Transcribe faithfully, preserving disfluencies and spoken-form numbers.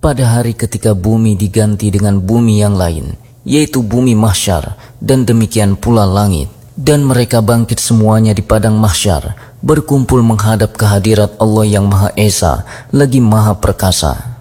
pada hari ketika bumi diganti dengan bumi yang lain, yaitu bumi mahsyar, dan demikian pula langit. Dan mereka bangkit semuanya di padang mahsyar, berkumpul menghadap kehadirat Allah yang Maha Esa, lagi Maha Perkasa.